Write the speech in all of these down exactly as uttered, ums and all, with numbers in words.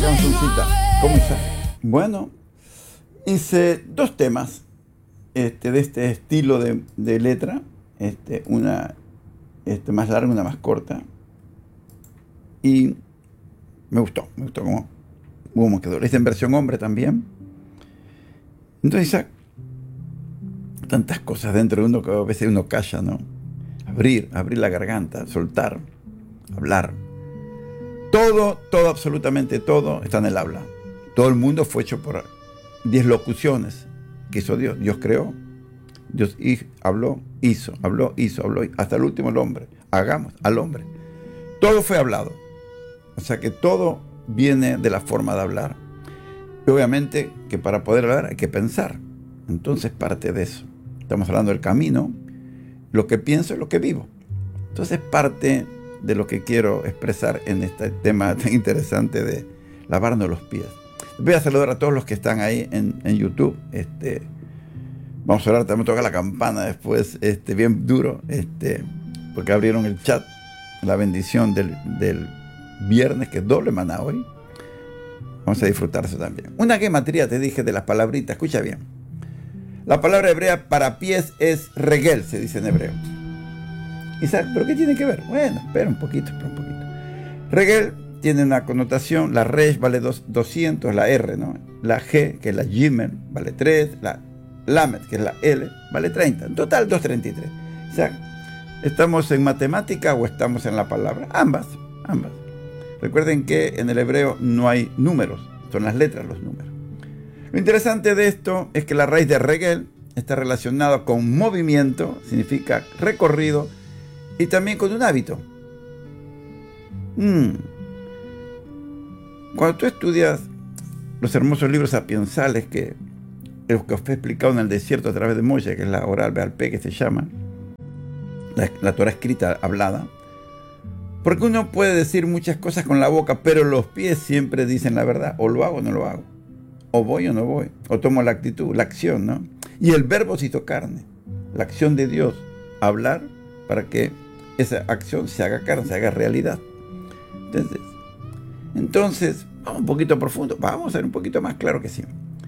cancioncita. ¿Cómo está? Bueno, hice dos temas este, de este estilo de, de letra. Este, una este, más larga, una más corta. Y me gustó, me gustó cómo, cómo quedó. Esta en versión hombre también. Entonces, tantas cosas dentro de uno que a veces uno calla, ¿no? Abrir, abrir la garganta, soltar, hablar. Todo, todo, absolutamente todo está en el habla. Todo el mundo fue hecho por diez locuciones que hizo Dios. Dios creó, Dios habló, hizo, habló, hizo, habló, hasta el último el hombre. Hagamos al hombre. Todo fue hablado. O sea que todo viene de la forma de hablar. Y obviamente que para poder hablar hay que pensar. Entonces parte de eso. Estamos hablando del camino. Lo que pienso es lo que vivo. Entonces parte de lo que quiero expresar en este tema tan interesante de lavarnos los pies. Voy a saludar a todos los que están ahí en, en YouTube. Este, vamos a hablar, también toca la campana después, este, bien duro, este, porque abrieron el chat, la bendición del, del viernes, que es doble maná hoy. Vamos a disfrutarse también. Una gematría te dije de las palabritas, escucha bien. La palabra hebrea para pies es regel, se dice en hebreo. Isaac, ¿pero qué tiene que ver? Bueno, espera un poquito, espera un poquito. Regel tiene una connotación, la resh vale dos, doscientos, la R, ¿no? La G, que es la Gimel, vale tres, la Lamed, que es la L, vale treinta. En total, doscientos treinta y tres. Isaac, ¿estamos en matemática o estamos en la palabra? Ambas, ambas. Recuerden que en el hebreo no hay números, son las letras los números. Lo interesante de esto es que la raíz de regel está relacionada con movimiento, significa recorrido, y también con un hábito. Mm. Cuando tú estudias los hermosos libros sapiensales que los que os he explicado en el desierto a través de Moshe, que es la oral Be'al Peh que se llama, la, la Torah escrita, hablada, porque uno puede decir muchas cosas con la boca, pero los pies siempre dicen la verdad, o lo hago o no lo hago, o voy o no voy, o tomo la actitud, la acción, ¿no? Y el verbo se hizo carne, la acción de Dios, hablar para que esa acción se haga carne, se haga realidad. Entonces, entonces, vamos un poquito profundo, vamos a ser un poquito más claro que sí.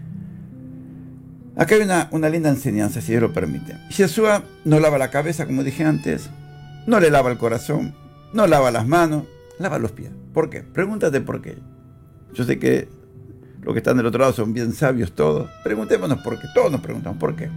Acá hay una, una linda enseñanza, si Dios lo permite. Yeshua no lava la cabeza, como dije antes, no le lava el corazón, no lava las manos, lava los pies. ¿Por qué? Pregúntate por qué. Yo sé que los que están del otro lado son bien sabios todos. Preguntémonos por qué, todos nos preguntamos por qué.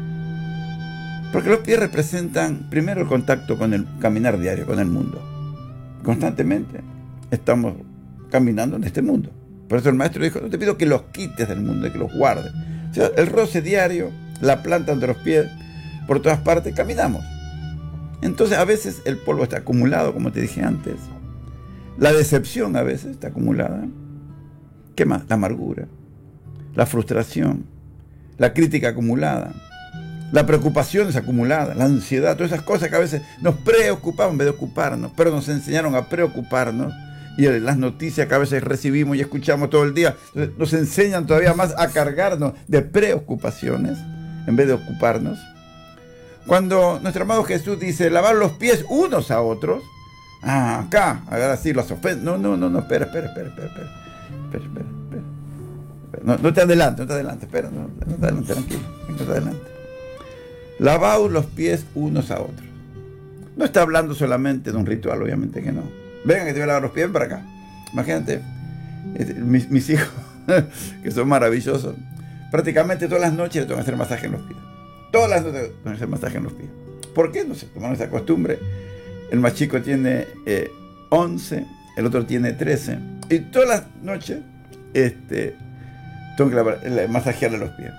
Porque los pies representan primero el contacto con el caminar diario, con el mundo. Constantemente estamos caminando en este mundo. Por eso el maestro dijo, no te pido que los quites del mundo, que los guardes. O sea, el roce diario, la planta entre los pies, por todas partes, caminamos. Entonces a veces el polvo está acumulado, como te dije antes. La decepción a veces está acumulada. ¿Qué más? La amargura, la frustración, la crítica acumulada. La preocupación es acumulada, la ansiedad, todas esas cosas que a veces nos preocupamos en vez de ocuparnos, pero nos enseñaron a preocuparnos, y las noticias que a veces recibimos y escuchamos todo el día nos enseñan todavía más a cargarnos de preocupaciones en vez de ocuparnos. Cuando nuestro amado Jesús dice lavar los pies unos a otros, ah, acá, ahora sí los ofendes. No, no, no, no, espera, espera, espera, espera, espera, espera, espera, espera. No, no te adelantes, no te adelantes, espera, no, no te adelantes, tranquilo, no te adelantes. Lavaos los pies unos a otros. No está hablando solamente de un ritual, obviamente que no. Vengan que te voy a lavar los pies, ven para acá. Imagínate, mis, mis hijos, que son maravillosos, prácticamente todas las noches le tengo que hacer masaje en los pies. Todas las noches le tengo que hacer masaje en los pies. ¿Por qué? No sé, tomaron esa costumbre. El más chico tiene eh, once, el otro tiene trece. Y todas las noches este, tengo que lavar, masajearle los pies.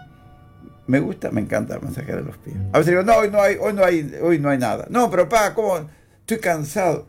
Me gusta, me encanta masajear los pies. A veces digo, no, hoy no hay, hoy no hay, hoy no hay nada. No, pero pa, ¿cómo? Estoy cansado.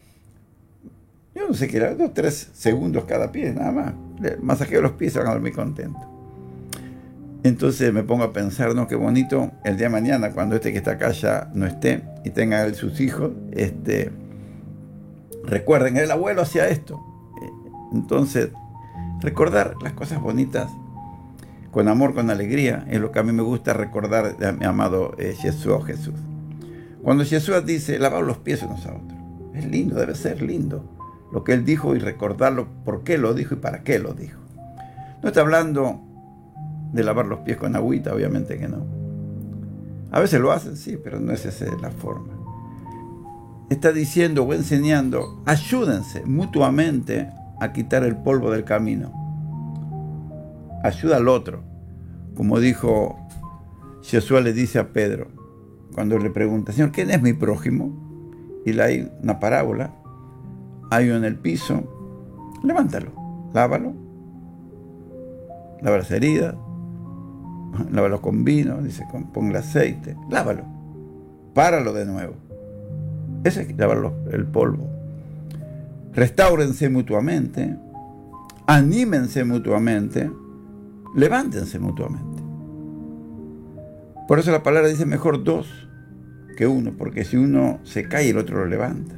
Yo no sé qué era, dos, tres segundos cada pie, nada más. Masajeo los pies y se van a dormir contentos. Entonces me pongo a pensar, no, qué bonito el día de mañana, cuando este que está acá ya no esté y tenga él sus hijos, este, recuerden, el abuelo hacía esto. Entonces, recordar las cosas bonitas con amor, con alegría, es lo que a mí me gusta recordar de mi amado eh, Yeshua Jesús. Cuando Yeshua dice, lavar los pies unos a otros, es lindo, debe ser lindo. lo que él dijo y recordarlo, por qué lo dijo y para qué lo dijo. No está hablando de lavar los pies con agüita, obviamente que no. A veces lo hacen, sí, pero no es esa la forma. Está diciendo o enseñando, ayúdense mutuamente a quitar el polvo del camino. Ayuda al otro. Como dijo Jesús, le dice a Pedro, cuando le pregunta, Señor, ¿quién es mi prójimo? Y le hay una parábola, hay uno en el piso, levántalo, lávalo, lava las heridas, lávalo con vino, dice, ponle aceite, lávalo, páralo de nuevo. Ese es lavar el polvo. Restáurense mutuamente, anímense mutuamente, levántense mutuamente. Por eso la palabra dice mejor dos que uno, porque si uno se cae, el otro lo levanta.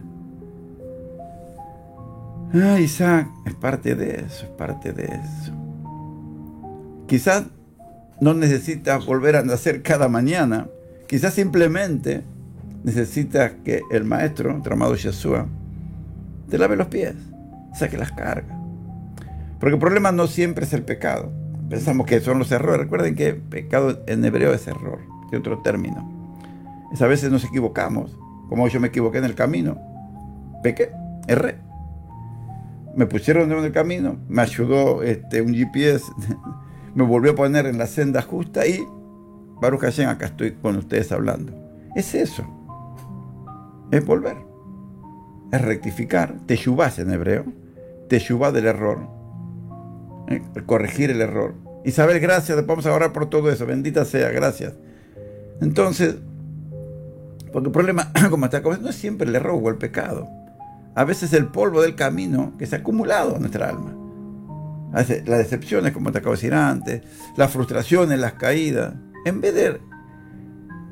Ah, Isaac, es parte de eso, es parte de eso. Quizás no necesitas volver a nacer cada mañana, quizás simplemente necesitas que el maestro, nuestro amado Yeshua, te lave los pies, saque las cargas. Porque el problema no siempre es el pecado. Pensamos que son los errores. Recuerden que pecado en hebreo es error, que es otro término. Es a veces nos equivocamos, como yo me equivoqué en el camino. Pequé, erré. Me pusieron en el camino, me ayudó este, un G P S, me volvió a poner en la senda justa y, Baruch Hashem, acá estoy con ustedes hablando. Es eso. Es volver. Es rectificar. Teshuvá en hebreo. Teshuvá del error. ¿Eh? Corregir el error. Isabel, gracias. Vamos a orar por todo eso. Bendita sea. Gracias. Entonces, porque el problema, como está, no es siempre el error o el pecado. A veces el polvo del camino que se ha acumulado en nuestra alma. A veces las decepciones, como te acabo de decir antes, las frustraciones, las caídas. En vez de